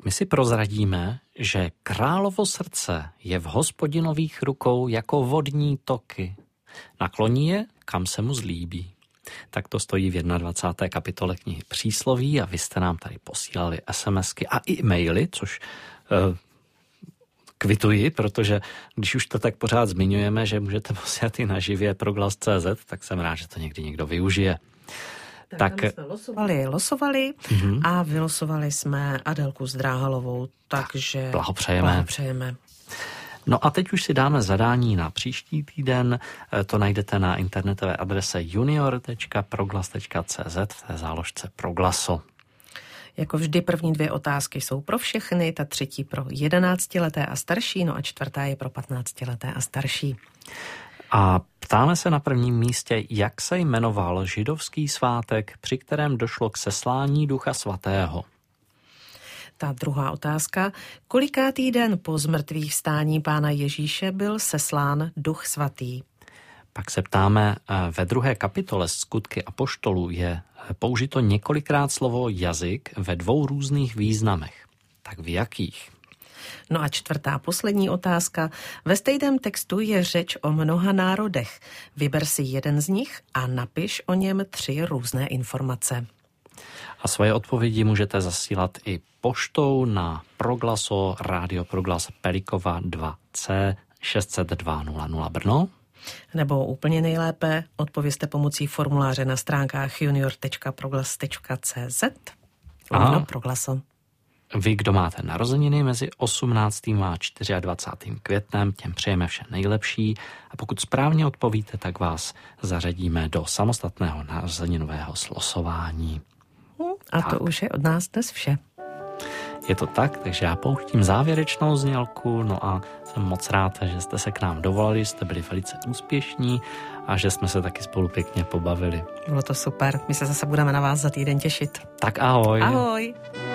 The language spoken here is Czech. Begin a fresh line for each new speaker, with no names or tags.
my si prozradíme, že královo srdce je v Hospodinových rukou jako vodní toky. Nakloní je, kam se mu zlíbí. Tak to stojí v 21. kapitole knihy Přísloví a vy jste nám tady posílali SMSky a i maily, což kvituji, protože když už to tak pořád zmiňujeme, že můžete posílat i na živě proglas.cz, tak jsem rád, že to někdy někdo využije.
Tak jsme losovali a vylosovali jsme Adelku Zdráhalovou, takže blahopřejeme.
No a teď už si dáme zadání na příští týden, to najdete na internetové adrese junior.proglas.cz v té záložce Proglaso.
Jako vždy první 2 otázky jsou pro všechny, ta třetí pro 11leté a starší, no a čtvrtá je pro 15leté a starší.
A ptáme se na prvním místě, jak se jmenoval židovský svátek, při kterém došlo k seslání Ducha Svatého.
Ta druhá otázka, kolikátý den po zmrtvých vstání Pána Ježíše byl seslán Duch Svatý?
Pak se ptáme, ve 2. kapitole Skutky apoštolů je použito několikrát slovo jazyk ve 2 různých významech. Tak v jakých?
No a čtvrtá poslední otázka. Ve stejném textu je řeč o mnoha národech. Vyber si jeden z nich a napiš o něm 3 různé informace.
A svoje odpovědi můžete zasílat i poštou na Proglaso, Rádio Proglas Pelikova 2C 602 00 Brno.
Nebo úplně nejlépe odpovězte pomocí formuláře na stránkách junior.proglas.cz Proglaso.
Vy, kdo máte narozeniny mezi 18. a 24. květnem, těm přejeme vše nejlepší a pokud správně odpovíte, tak vás zařadíme do samostatného narozeninového slosování.
A to už je od nás dnes vše.
Je to tak, takže já pouštím závěrečnou znělku, no a jsem moc rád, že jste se k nám dovolali, jste byli velice úspěšní a že jsme se taky spolu pěkně pobavili.
Bylo to super, my se zase budeme na vás za týden těšit.
Tak ahoj.
Ahoj.